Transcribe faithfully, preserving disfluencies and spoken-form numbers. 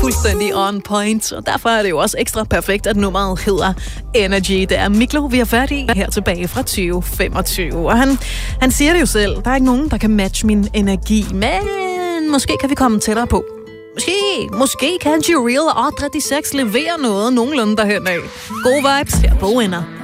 fuldstændig on point, og derfor er det jo også ekstra perfekt, at nummeret hedder Energy. Det er Miklo, vi har fat i her tilbage fra tyve femogtyve, og han, han siger det jo selv. Der er ikke nogen, der kan matche min energi, men måske kan vi komme tættere på. Måske, måske kan G-Real og Audrey de seks levere noget nogenlunde derhen af. Gode vibes her på Winner.